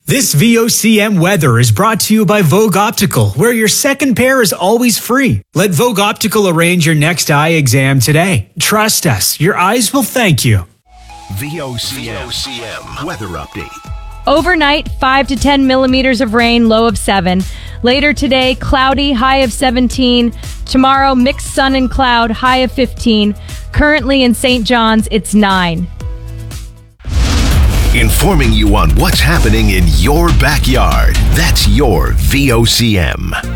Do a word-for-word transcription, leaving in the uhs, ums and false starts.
This V O C M weather is brought to you by Vogue Optical, where your second pair is always free. Let Vogue Optical arrange your next eye exam today. Trust us, your eyes will thank you. V O C M, V O C M weather update. Overnight, five to ten millimeters of rain, low of seven. Later today, cloudy, high of seventeen. Tomorrow, mixed sun and cloud, high of fifteen. Currently in Saint John's, it's nine. Informing you on what's happening in your backyard. That's your V O C M.